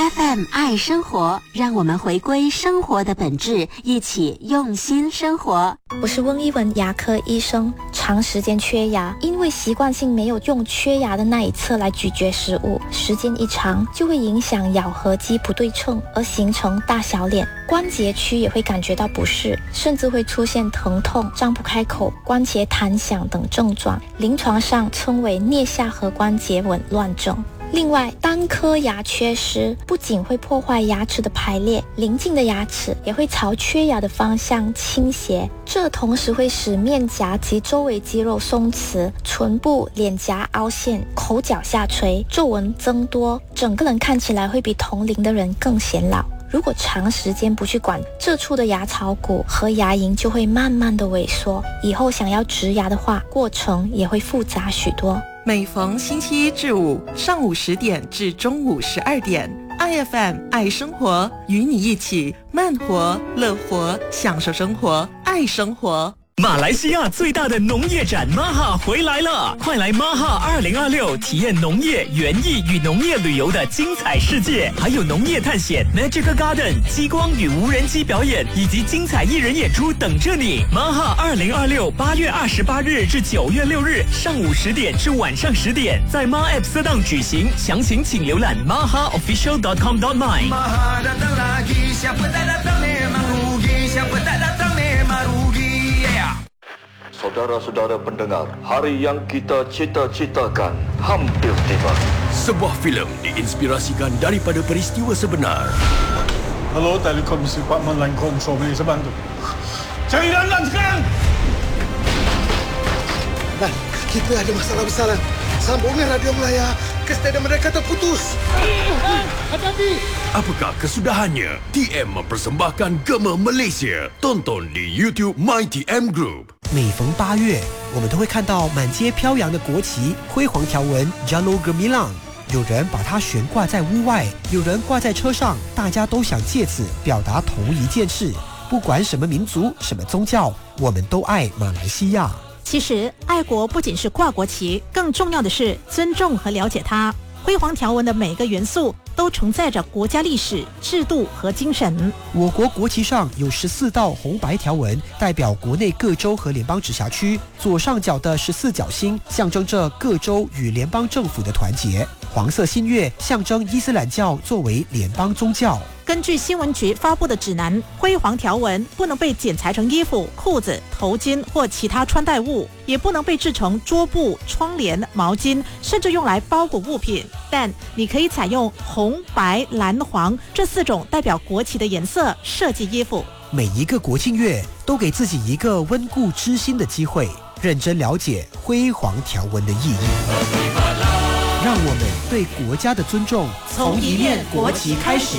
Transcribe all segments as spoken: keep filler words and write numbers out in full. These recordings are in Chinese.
F M 爱生活，让我们回归生活的本质，一起用心生活。 我是温一文牙科医生，长时间缺牙，因为习惯性没有用缺牙的那一侧来咀嚼食物，时间一长就会影响咬合肌不对称，而形成大小脸，关节区也会感觉到不适，甚至会出现疼痛、张不开口、关节弹响等症状，临床上称为颞下颌关节紊乱症。另外，单颗牙缺失不仅会破坏牙齿的排列，邻近的牙齿也会朝缺牙的方向倾斜，这同时会使面颊及周围肌肉松弛，唇部、脸颊凹陷，口角下垂，皱纹增多，整个人看起来会比同龄的人更显老。如果长时间不去管，这处的牙槽骨和牙龈就会慢慢的萎缩，以后想要植牙的话，过程也会复杂许多。 每逢星期一至五上午十点至中午十二点 ，I F M 爱生活，与你一起慢活、乐活，享受生活，爱生活。 马来西亚最大的农业展 M A H A 回来了，快来 M A H A 二零二六体验农业、园艺与农业旅游的精彩世界，还有农业探险、Magical Garden、激光与无人机表演以及精彩艺人演出等着你。M A H A 二零二六八月二十八日至九月六日上午十点至晚上十点，在 M A App 档举行，详情请浏览 m a h a official dot com dot my。 Saudara-saudara pendengar, hari yang kita cita-citakan hampir tiba. Sebuah filem diinspirasikan daripada peristiwa sebenar. Halo, Telekom Department Line Control, boleh saya bantu? Cari Lanlan sekarang! Lan, kita ada masalah besar, Lan. Sambungan radio Melaya ke stadium mereka terputus. Hati-hati! Apakah kesudahannya? T M mempersembahkan Gema Malaysia. Tonton di YouTube My T M Group。 每逢八月，我们都会看到满街飘扬的国旗，辉煌条纹 Jalur Gemilang。有人把它悬挂在屋外，有人挂在车上，大家都想借此表达同一件事：不管什么民族、什么宗教，我们都爱马来西亚。 其实，爱国不仅是挂国旗，更重要的是尊重和了解它。辉煌条纹的每个元素都承载着国家历史、制度和精神。 我国国旗上有十四道红白条纹，代表国内各州和联邦直辖区。左上角的十四角星象征着各州与联邦政府的团结。黄色新月象征伊斯兰教作为联邦宗教。 根据新闻局发布的指南，辉煌条纹不能被剪裁成衣服、裤子、头巾或其他穿戴物，也不能被制成桌布、窗帘、毛巾，甚至用来包裹物品。但你可以采用红、白、蓝、黄这四种代表国旗的颜色设计衣服。 每一个国庆月都给自己一个温故知新的机会，认真了解辉煌条纹的意义。让我们对国家的尊重从一面国旗开始。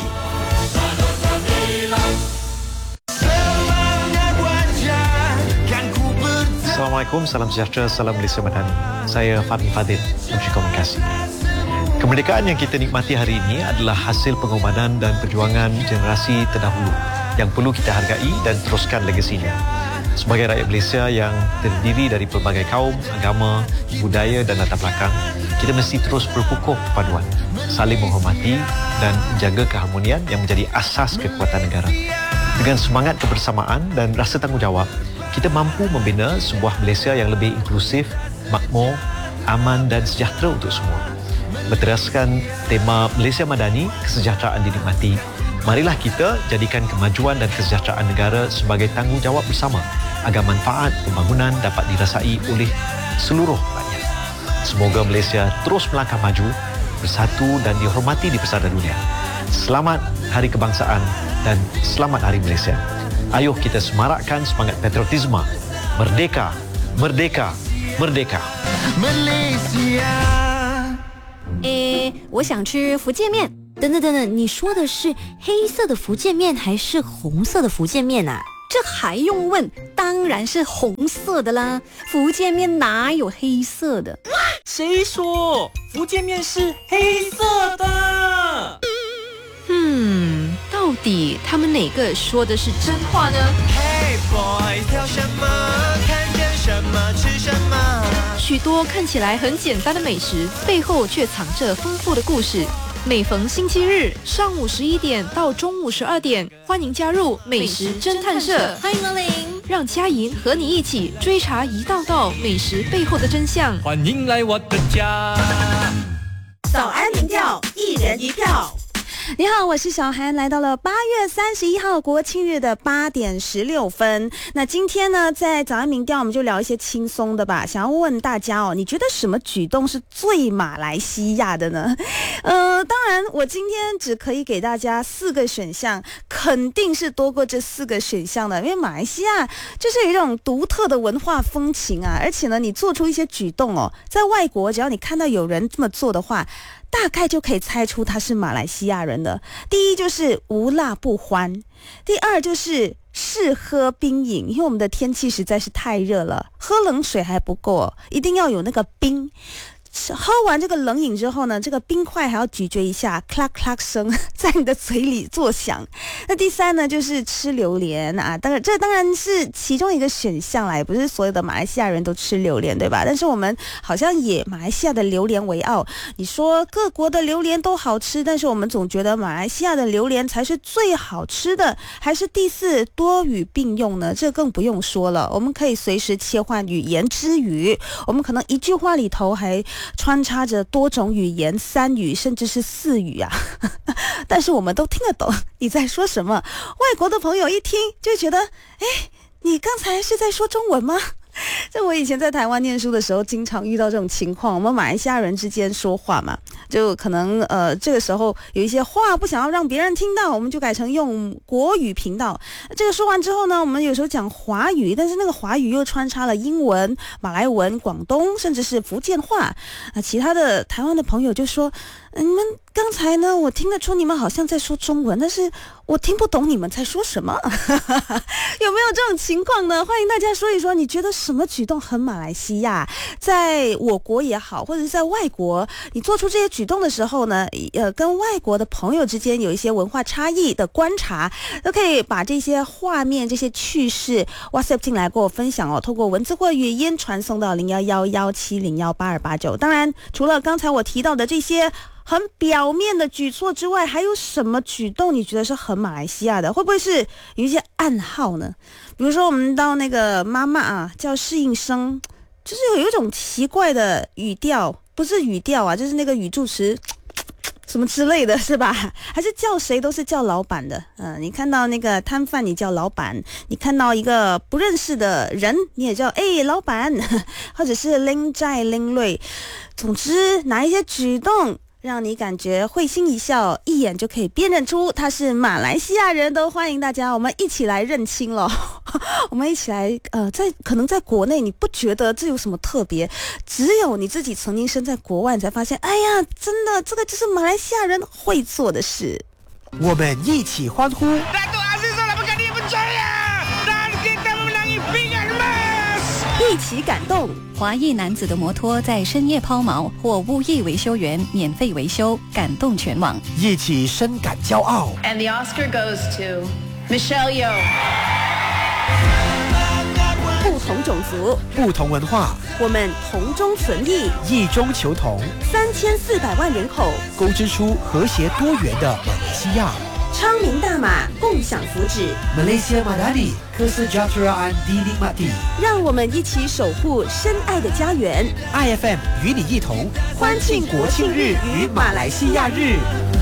Assalamualaikum, salam sejahtera, salam Malaysia Madani. Saya Fahmi Fadil, Menteri Komunikasi. Kemerdekaan yang kita nikmati hari ini adalah hasil pengorbanan dan perjuangan generasi terdahulu yang perlu kita hargai dan teruskan legasinya. Sebagai rakyat Malaysia yang terdiri dari pelbagai kaum, agama, budaya dan latar belakang, kita mesti terus berkukuh perpaduan, saling menghormati dan menjaga keharmonian yang menjadi asas kekuatan negara. Dengan semangat kebersamaan dan rasa tanggungjawab, kita mampu membina sebuah Malaysia yang lebih inklusif, makmur, aman dan sejahtera untuk semua. Berteraskan tema Malaysia Madani, kesejahteraan dinikmati, marilah kita jadikan kemajuan dan kesejahteraan negara sebagai tanggungjawab bersama agar manfaat pembangunan dapat dirasai oleh seluruh rakyat. Semoga Malaysia terus melangkah maju, bersatu dan dihormati di pesada dunia. Selamat Hari Kebangsaan dan selamat Hari Malaysia. Ayuh kita semarakkan semangat patriotisme. Merdeka, merdeka, merdeka. Malaysia。诶，我想吃福建面。等等等等，你说的是黑色的福建面还是红色的福建面啊？这还用问？当然是红色的啦！福建面哪有黑色的？ 谁说福建面是黑色的？ 嗯，到底他们哪个说的是真话呢？ Hey boy， 挑什么？看见什么吃什么？ 许多看起来很简单的美食，背后却藏着丰富的故事。 每逢星期日上午十一点到中午十二点，欢迎加入美食侦探社， 欢迎光临， 让佳莹和你一起追查一道道美食背后的真相。 欢迎来我的家。 早安民调，一人一票。 你好，我是小韩，来到了八月三十一号国庆日的八点十六分。那今天呢，在早安民调，我们就聊一些轻松的吧。想要问大家哦，你觉得什么举动是最马来西亚的呢？呃，当然，我今天只可以给大家四个选项，肯定是多过这四个选项的，因为马来西亚就是有一种独特的文化风情啊，而且呢，你做出一些举动哦，在外国只要你看到有人这么做的话，大概就可以猜出他是马来西亚人的。第一就是无辣不欢，第二就是试喝冰饮，因为我们的天气实在是太热了，喝冷水还不够，一定要有那个冰。喝完这个冷饮之后呢，这个冰块还要咀嚼一下，咔咔声在你的嘴里作响。那第三呢，就是吃榴莲啊，当然这当然是其中一个选项啦，也不是所有的马来西亚人都吃榴莲，对吧？但是我们好像也马来西亚的榴莲为傲。你说各国的榴莲都好吃，但是我们总觉得马来西亚的榴莲才是最好吃的，还是第四多语并用呢？这更不用说了，我们可以随时切换语言之余，我们可能一句话里头还穿插着多种语言，三语甚至是四语啊，但是我们都听得懂你在说什么。外国的朋友一听就觉得，哎，你刚才是在说中文吗？这我以前在台湾念书的时候，经常遇到这种情况。我们马来西亚人之间说话嘛，就可能呃这个时候有一些话不想要让别人听到，我们就改成用国语频道。这个说完之后呢，我们有时候讲华语，但是那个华语又穿插了英文、马来文、广东，甚至是福建话。啊，其他的台湾的朋友就说，你们刚才呢，我听得出你们好像在说中文，但是我听不懂你们在说什么。有没有这种情况呢？欢迎大家说一说，你觉得什么举动很马来西亚？在我国也好，或者是在外国，你做出这些举动的时候呢，呃，跟外国的朋友之间有一些文化差异的观察，都可以把这些画面、这些趣事 WhatsApp 进来跟我分享哦，透过文字或语音传送到零幺幺幺七零幺八二八九。当然，除了刚才我提到的这些很表面的举措之外，还有什么举动你觉得是很马来西亚的？会不会是有一些暗号呢？比如说我们到那个妈妈啊叫适应生，就是有一种奇怪的语调，不是语调啊，就是那个语助词什么之类的，是吧？还是叫谁都是叫老板的。嗯、呃，你看到那个摊贩你叫老板，你看到一个不认识的人你也叫哎老板，或者是拎债拎瑞。总之哪一些举动让你感觉会心一笑，一眼就可以辨认出他是马来西亚人，都欢迎大家，我们一起来认清了。我们一起来，呃，在可能在国内你不觉得这有什么特别，只有你自己曾经身在国外，你才发现，哎呀，真的，这个就是马来西亚人会做的事。 我们一起欢呼。 一起感动。 华裔男子的摩托在深夜抛锚，或物业维修员免费维修，感动全网。 一起深感骄傲。 And the Oscar goes to Michelle Yeoh。 不同种族， 不同文化， 我们同中存异， 异中求同。 三千四百万人口， 勾织出和谐多元的马来西亚。 昌明大马，共享福祉。 Malaysia Madani Kesejahteraan Dinikmati。 让我们一起守护深爱的家园。 I F M 与你一同欢庆国庆日与马来西亚日。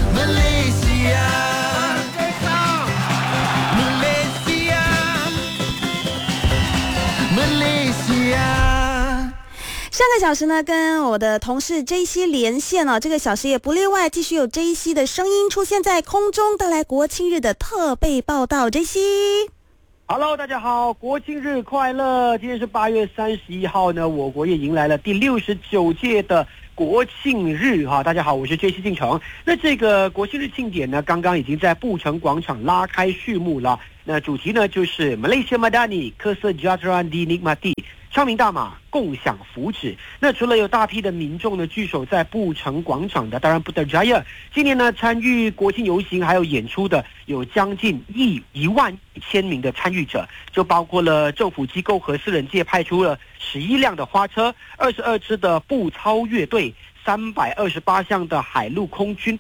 上个小时呢，跟我的同事 J C 连线了、哦，这个小时也不例外，继续有 J C 的声音出现在空中，带来国庆日的特备报道。J C。Hello， 大家好，国庆日快乐！今天是八月三十一号呢，我国也迎来了第六十九届的国庆日哈。大家好，我是 J C 进城。那这个国庆日庆典呢，刚刚已经在布城广场拉开序幕了。那主题呢，就是 Malaysia Madani Kesejahteraan Dinikmati。昌明大马，共享福祉。那除了有大批的民众呢聚首在布城广场的，当然Putrajaya，今年呢参与国庆游行还有演出的有将近一一万一千名的参与者，就包括了政府机构和私人界派出了十一辆的花车、二十二支的步操乐队、三百二十八项的海陆空军备，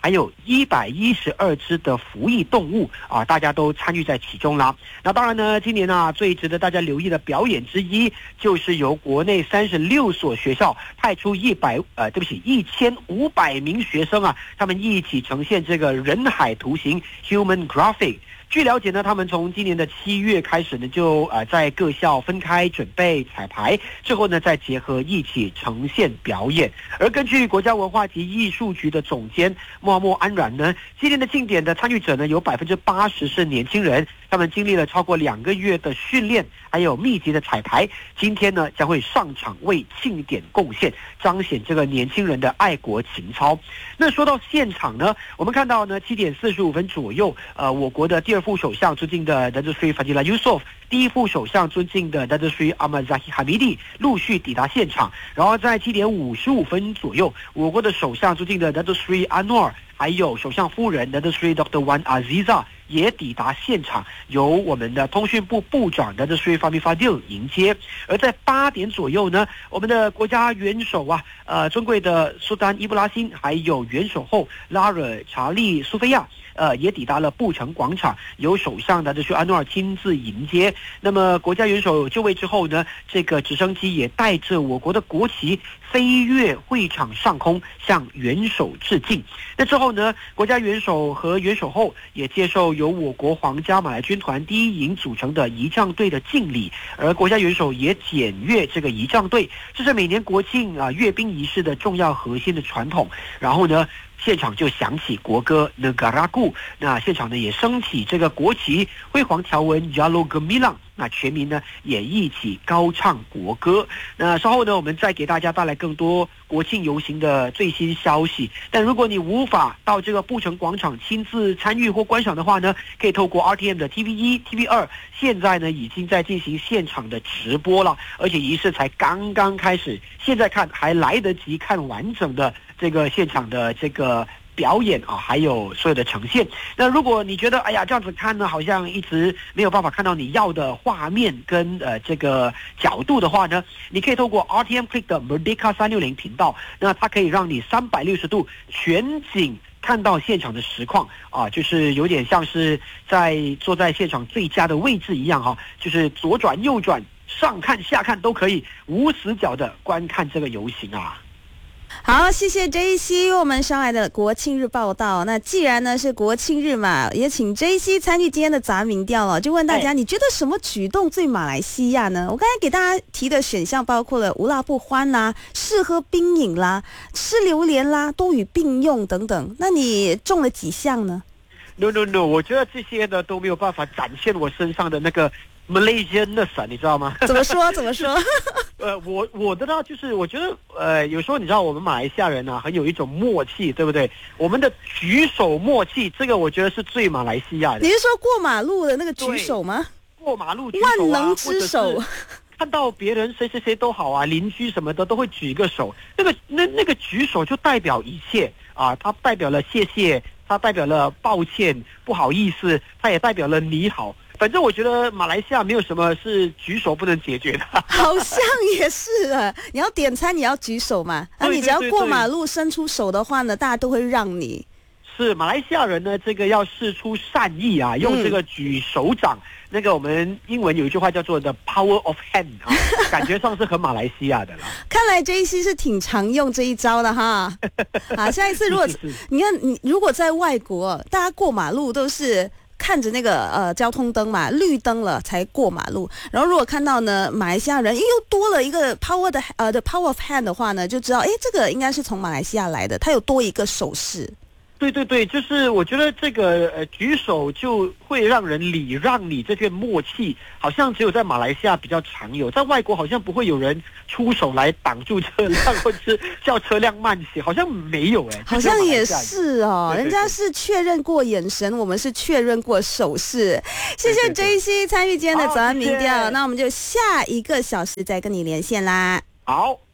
还有一百一十二只的服役动物啊，大家都参与在其中啦。那当然呢，今年啊最值得大家留意的表演之一，就是由国内三十六所学校派出一百呃，对不起，一千五百名学生啊，他们一起呈现这个人海图形 Human Graphic。据了解呢，他们从今年的七月开始呢，就呃在各校分开准备彩排，之后呢再结合一起呈现表演。而根据国家文化及艺术局的总监默默安然呢，今年的庆典的参与者呢有百分之八十是年轻人，他们经历了超过两个月的训练，还有密集的彩排，今天呢将会上场为庆典贡献，彰显这个年轻人的爱国情操。那说到现场呢，我们看到呢七点四十五分左右，呃，我国的第二副首相尊敬的 Datuk Seri Fadillah Yusof， 第一副首相尊敬的 Datuk Seri Ahmad Zahid Hamidi 陆续抵达现场。然后在七点五十五分左右，我国的首相尊敬的 Datuk Seri Anwar， 还有首相夫人 Datuk Seri Doktor Wan Aziza 也抵达现场，由我们的通讯部部长 Datuk Seri Fahmi Fadil 迎接。而在八点左右呢，我们的国家元首啊，呃，尊贵的苏丹伊布拉辛，还有元首后拉惹查利苏菲亚。呃，也抵达了布城广场，由首相的就是安诺尔亲自迎接。那么国家元首就位之后呢，这个直升机也带着我国的国旗飞越会场上空，向元首致敬。那之后呢，国家元首和元首后也接受由我国皇家马来军团第一营组成的仪仗队的敬礼，而国家元首也检阅这个仪仗队，这是每年国庆啊阅兵仪式的重要核心的传统。然后呢，现场就响起国歌 Negaraku， 那现场呢也升起这个国旗辉煌条纹 Jalur Gemilang， 那全民呢也一起高唱国歌。那稍后呢，我们再给大家带来更多国庆游行的最新消息。但如果你无法到这个布城广场亲自参与或观赏的话呢，可以透过 R T M 的 T V 一、T V 二，现在呢已经在进行现场的直播了，而且仪式才刚刚开始，现在看还来得及看完整的这个现场的这个表演啊，还有所有的呈现。那如果你觉得哎呀这样子看呢，好像一直没有办法看到你要的画面跟呃这个角度的话呢，你可以透过 R T M Click 的 Merdeka 三六零频道，那它可以让你三百六十度全景看到现场的实况啊，就是有点像是在坐在现场最佳的位置一样哈、啊，就是左转右转上看下看都可以无死角的观看这个游行啊。 好，谢谢 J C 为我们捎来的国庆日报道。那既然呢是国庆日嘛，也请 J C 参与今天的杂民调了。就问大家，你觉得什么举动最马来西亚呢？我刚才给大家提的选项包括了无辣不欢啦、试喝冰饮啦、吃榴莲啦、多语并用等等。那你中了几项呢？ No no no， 我觉得这些呢都没有办法展现我身上的那个 Malaysianness， 你知道吗？ 怎么说？怎么说？ 呃，我我的呢，就是我觉得，呃，有时候你知道，我们马来西亚人啊，很有一种默契，对不对？我们的举手默契，这个我觉得是最马来西亚的。 你是说过马路的那个举手吗？ 过马路举手、啊、 万能之手。 看到别人谁谁谁都好啊，邻居什么的都会举一个手，那个那那个举手就代表一切啊，它代表了谢谢，它代表了抱歉、不好意思，它也代表了你好。反正我觉得马来西亚没有什么是举手不能解决的。 好像也是啊，你要点餐你要举手嘛，那你只要过马路伸出手的话呢，大家都会让你。 是马来西亚人呢，这个要释出善意啊，用这个举手掌、嗯、那个我们英文有一句话叫做 the power of hand 啊，感觉上是很马来西亚的了。 看来 J C 是挺常用这一招的哈。啊，下一次如果你看你如果在外国，大家过马路都是看着那个呃交通灯嘛，绿灯了才过马路。然后如果看到呢马来西亚人又多了一个 power 的呃的 power of hand 的话呢，就知道哎这个应该是从马来西亚来的，它有多一个手势。 对对对，就是我觉得这个呃举手就会让人礼让你，这片默契好像只有在马来西亚比较常有，在外国好像不会有人出手来挡住车辆或者是叫车辆慢行，好像没有哎、欸， 好像也是哦，对对对，人家是确认过眼神，我们是确认过手势。谢谢 J C 参与今天的早安民调，那我们就下一个小时再跟你连线啦。 好。